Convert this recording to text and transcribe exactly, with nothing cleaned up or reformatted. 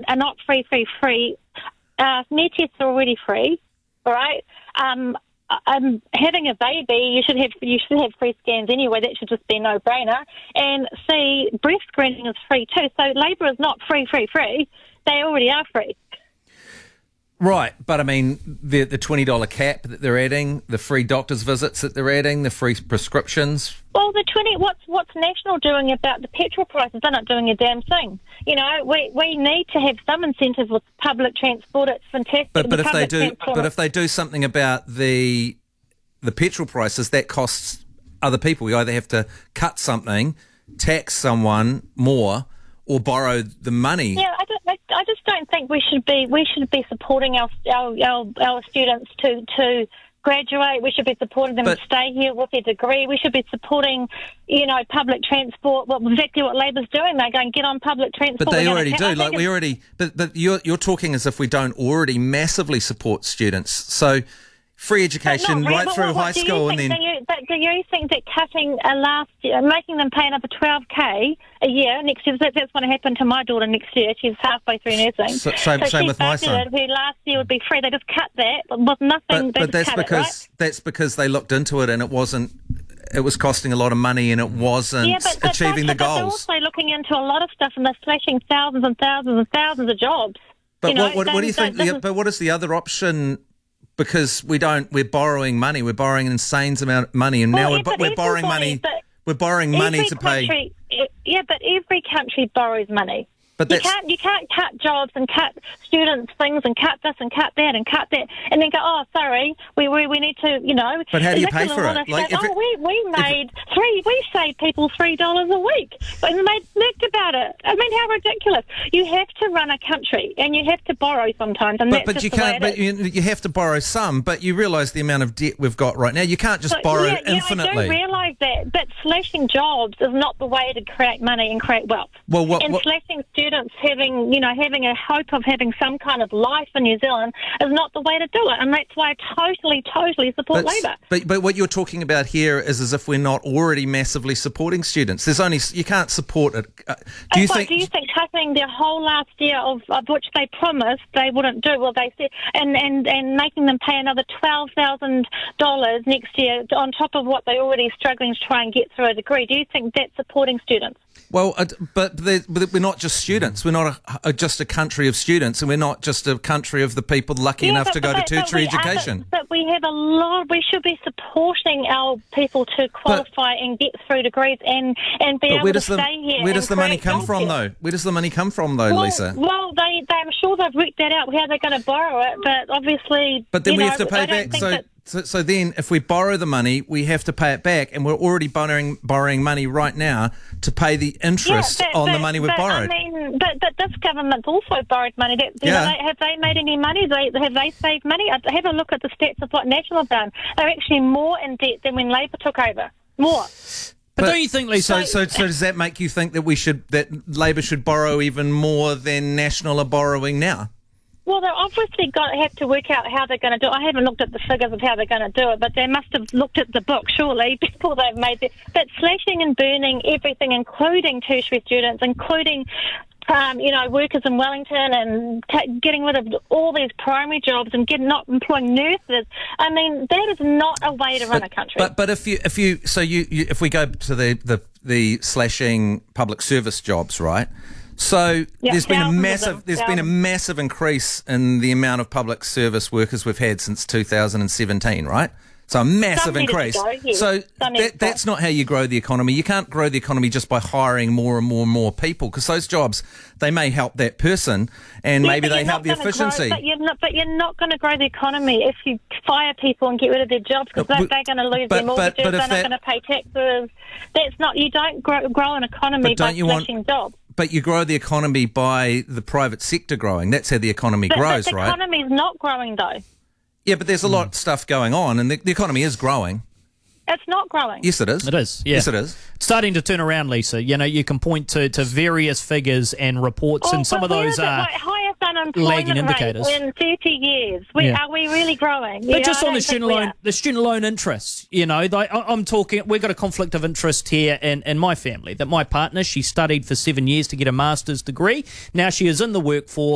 are not free, free, free. Uh, smear tests are already free, all right? Um, um, having a baby, you should have you should have free scans anyway. That should just be a no-brainer. And see, breast screening is free too. So Labor is not free, free, free. They already are free. Right, but I mean, the the twenty dollars cap that they're adding, the free doctor's visits that they're adding, the free prescriptions. Well, the twenty. What's what's National doing about the petrol prices? They're not doing a damn thing. You know, we we need to have some incentive with public transport. It's fantastic. But but the if they do, transport- but if they do something about the the petrol prices, that costs other people. We either have to cut something, tax someone more, or borrow the money. Yeah, I don't. I, I just don't think we should be. We should be supporting our our our, our students to to. graduate. We should be supporting them But- to stay here with their degree. We should be supporting, you know, public transport. Well, exactly what Labor's doing. They're going, get on public transport. But they We're already gonna do. ta- I Like think we it's- already. But but you're you're talking as if we don't already massively support students. So free but not education really. right But through what- what high do you school, and think- then. do you, but do you think that cutting a last year, making them pay another twelve K a year next year, that, that's going to happen to my daughter next year. She's halfway through nursing. So- same- same she with my son. budgeted her last year would be free. They just cut that with nothing. But, they but just that's cut because it, right? that's because they looked into it and it wasn't. It was costing a lot of money and it wasn't Yeah, but, but, achieving but, the but they're goals. also looking into a lot of stuff, and they're slashing thousands and thousands and thousands of jobs. But you know, what, what, what do you don't- think? don't- The, but what is the other option? Because we don't. We're borrowing money. We're borrowing an insane amount of money, and Well, now yeah, we're, but we're borrowing everybody- money. but We're borrowing money every to pay. country, Yeah, but every country borrows money. But you that's- can't you can't cut jobs and cut students things and cut this and cut that and cut that and then go, oh, sorry, we we, we need to, you know. But how do you look pay at for all it? this Like, stuff. if oh, it- we we made three. We saved people three dollars a week, but we made smirked about it. I mean, how ridiculous! You have to run a country, and you have to borrow sometimes, and But, that's but just you the way can't. it But is. you, you have to borrow some. But you realise the amount of debt we've got right now. You can't just So, borrow yeah, yeah, infinitely. I do realise that, but slashing jobs is not the way to create money and create wealth. Well, what- and what- slashing students having, you know, having a hope of having some kind of life in New Zealand is not the way to do it, and that's why I totally, totally support But, Labor. but but what you're talking about here is as if we're not already massively supporting students. There's only you can't support it. Uh, do you And what, think? do you think cutting their whole last year of, of which they promised they wouldn't do, well, they said, and, and, and making them pay another twelve thousand dollars next year on top of what they're already struggling to try and get through a degree, do you think that's supporting students? Well, uh, but, the- but we're not just students. We're not a, a, just a country of students, and we're not just a country of the people lucky Yeah, enough but- to go but- to but tertiary we are- education. but, but we have a lot. We should be supporting our people to qualify and get through degrees and, and be But able where to does the stay here. where and does the money create come jobs from, here. though? Where does the money come from, though, Well, Lisa? well, they, they, I'm sure they've worked that out how they're going to borrow it, but obviously, But then you we know, have to pay I don't back. think So, that- so, so then, if we borrow the money, we have to pay it back, and we're already borrowing borrowing money right now to pay the interest Yeah, but- on the but- money we've but, borrowed. I mean, but, but this government's also borrowed money. That, you Yeah. know, they, have they made any money? They, have they saved money? Uh, Have a look at the stats of what National have done. They're actually more in debt than when Labor took over. More. But, don't you think, Lisa? So, so, so does that make you think that we should that Labor should borrow even more than National are borrowing now? Well, they're obviously got to have to work out how they're going to do it. I haven't looked at the figures of how they're going to do it, but they must have looked at the book, surely, before they've made it. But slashing and burning everything, including tertiary students, including, um, you know, workers in Wellington, and t- getting rid of all these primary jobs and get, not employing nurses. I mean, that is not a way to run a country. But but if you if you so you, you if we go to the, the the slashing public service jobs, right? So Yeah, there's been a thousands of massive them, there's been a thousands. massive increase in the amount of public service workers we've had since two thousand seventeen, right? So a massive Some needed to increase. go, yes. So Some needed that, to go. that's not how you grow the economy. You can't grow the economy just by hiring more and more and more people, because those jobs, they may help that person and Yeah, maybe but they you're help not the gonna grow- efficiency. but you're not. But you're not going to grow the economy if you fire people and get rid of their jobs, because But- they're going to lose but- their but- mortgages. but if They're not that- going to pay taxes. That's not. You don't grow, grow an economy But don't by you want- slashing jobs. But you grow the economy by the private sector growing. That's how the economy But, grows, but the right? economy is not growing, though. Yeah, but there's a lot of stuff going on, and the, the economy is growing. It's not growing. Yes, it is. It is, yeah. Yes, it is. It's starting to turn around, Lisa. You know, you can point to, to various figures and reports, Oh, and some but of where those is it? are Like, highest lagging unemployment indicators. rate in thirty years. We, Yeah. Are we really growing? But Yeah, just I on the don't think student we loan, are. the student loan interest, you know, they, I- I'm talking. We've got a conflict of interest here in, in my family. That my partner, she studied for seven years to get a master's degree. Now she is in the workforce.